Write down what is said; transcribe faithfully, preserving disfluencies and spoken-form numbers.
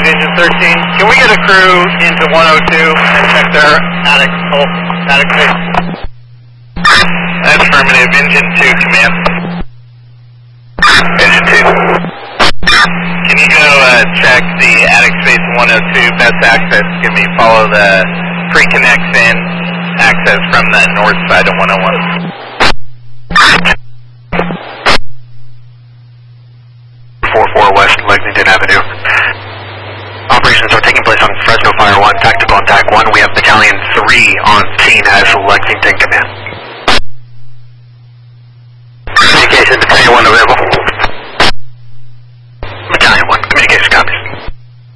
Engine thirteen. Can we get a crew into one oh two and check their attic full, attic space? That's affirmative. Engine two, command. Engine two. Can you go uh, check the attic space one oh two, best access? Can we follow the pre-connect in access from the north side of one oh one?